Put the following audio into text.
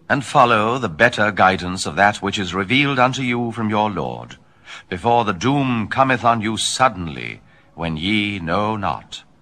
and follow the better guidance of that which is revealed unto you from your Lord, before the doom cometh on you suddenly, when ye know not.